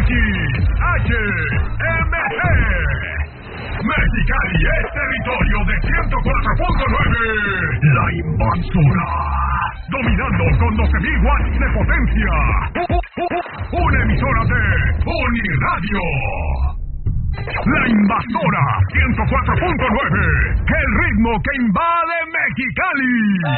Mexicali es territorio de 104.9. La Invasora. Dominando con 12.000 watts de potencia. Una emisora de Uniradio. La Invasora 104.9. El ritmo que invade Mexicali.